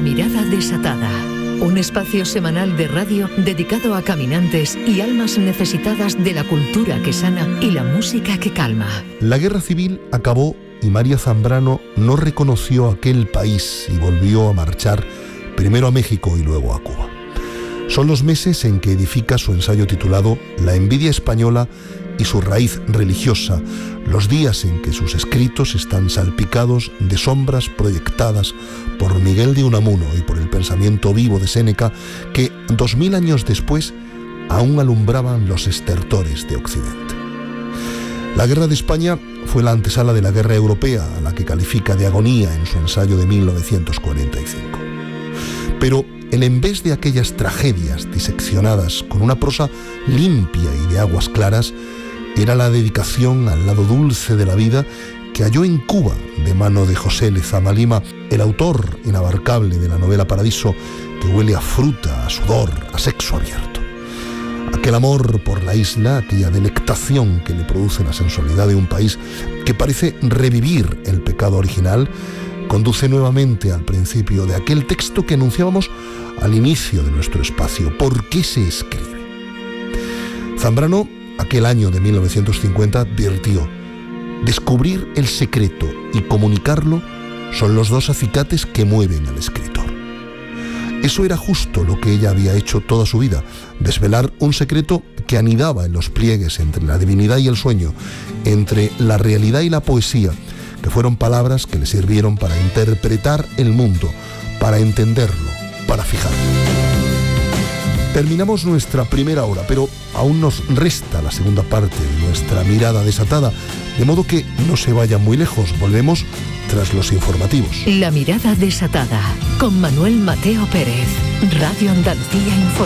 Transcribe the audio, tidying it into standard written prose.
Mirada Desatada, un espacio semanal de radio dedicado a caminantes y almas necesitadas de la cultura que sana y la música que calma. La guerra civil acabó y María Zambrano no reconoció aquel país y volvió a marchar primero a México y luego a Cuba. Son los meses en que edifica su ensayo titulado La envidia española y su raíz religiosa, los días en que sus escritos están salpicados de sombras proyectadas por Miguel de Unamuno y por el pensamiento vivo de Séneca, que 2000 años después aún alumbraban los estertores de Occidente. La guerra de España fue la antesala de la guerra europea, a la que califica de agonía en su ensayo de 1945. Pero el embés de aquellas tragedias diseccionadas con una prosa limpia y de aguas claras era la dedicación al lado dulce de la vida que halló en Cuba de mano de José Lezama Lima, el autor inabarcable de la novela Paradiso, que huele a fruta, a sudor, a sexo abierto. Aquel amor por la isla, aquella delectación que le produce la sensualidad de un país que parece revivir el pecado original, conduce nuevamente al principio de aquel texto que anunciábamos al inicio de nuestro espacio. ¿Por qué se escribe? Zambrano, aquel año de 1950, advirtió: descubrir el secreto y comunicarlo son los dos acicates que mueven al escritor. Eso era justo lo que ella había hecho toda su vida, desvelar un secreto que anidaba en los pliegues entre la divinidad y el sueño, entre la realidad y la poesía, que fueron palabras que le sirvieron para interpretar el mundo, para entenderlo, para fijarlo. Terminamos nuestra primera hora, pero aún nos resta la segunda parte de nuestra mirada desatada, de modo que no se vayan muy lejos. Volvemos tras los informativos. La Mirada Desatada, con Manuel Mateo Pérez, Radio Andalucía Informativa.